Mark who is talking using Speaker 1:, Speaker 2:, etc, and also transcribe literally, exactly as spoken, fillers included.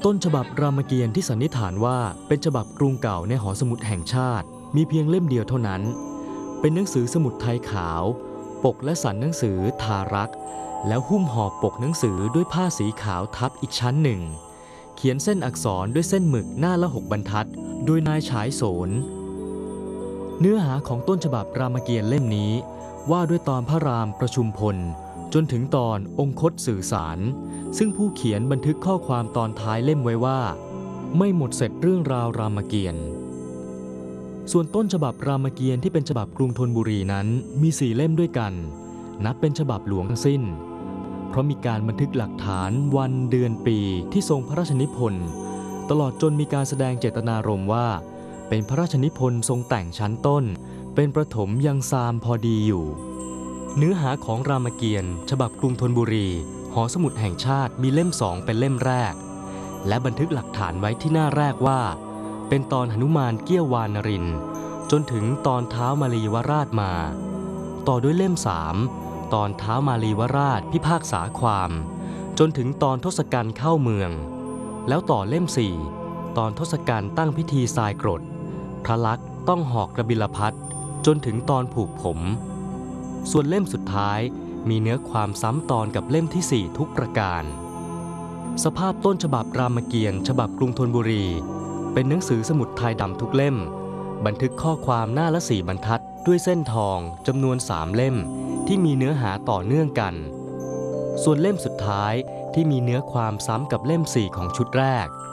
Speaker 1: ต้นฉบับรามเกียรติ์ที่สันนิษฐานว่าเป็นฉบับกรุงเก่าในหอสมุดแห่งชาติมีเพียงเล่มเดียวเท่านั้นเป็นหนังสือสมุดไทยขาวปกและสันหนังสือทารักแล้วหุ้มห่อปกหนังสือด้วยผ้าสีขาวทับอีกชั้นหนึ่งเขียนเส้นอักษรด้วยเส้นหมึกหน้าละหกบรรทัดโดยนายฉายโสนเนื้อหาของต้นฉบับรามเกียรติ์เล่มนี้ว่าด้วยตอนพระรามประชุมพลจนถึงตอนองคตสื่อสารซึ่งผู้เขียนบันทึกข้อความตอนท้ายเล่มไว้ว่าไม่หมดเสร็จเรื่องราวรามเกียรติ์ส่วนต้นฉบับรามเกียรติ์ที่เป็นฉบับกรุงธนบุรีนั้นมีสี่เล่มด้วยกันนับเป็นฉบับหลวงทั้งสิ้นเพราะมีการบันทึกหลักฐานวันเดือนปีที่ทรงพระราชนิพนธ์ตลอดจนมีการแสดงเจตนารมณ์ว่าเป็นพระราชนิพนธ์ทรงแต่งชั้นต้นเป็นประถมยังซามพอดีอยู่เนื้อหาของรามเกียรติ์ฉบับกรุงธนบุรีหอสมุดแห่งชาติมีเล่มสองเป็นเล่มแรกและบันทึกหลักฐานไว้ที่หน้าแรกว่าเป็นตอนหนุมานเกี้ยววานรินจนถึงตอนเท้ามาลีวราชมาต่อด้วยเล่มสามตอนเท้ามาลีวราชพิพากษาความจนถึงตอนทศกัณฐ์เข้าเมืองแล้วต่อเล่มสี่ตอนทศกัณฐ์ตั้งพิธีทรายกรดพระลักษณ์ต้องหอกกระบิลพัสจนถึงตอนผูกผมส่วนเล่มสุดท้ายมีเนื้อความซ้ำตอนกับเล่มที่สี่ทุกประการสภาพต้นฉบับรามเกียรติ์ฉบับกรุงธนบุรีเป็นหนังสือสมุดไทยดำทุกเล่มบันทึกข้อความหน้าละสี่บรรทัดด้วยเส้นทองจำนวนสามเล่มที่มีเนื้อหาต่อเนื่องกันส่วนเล่มสุดท้ายที่มีเนื้อความซ้ำกับเล่มสี่ของชุดแรก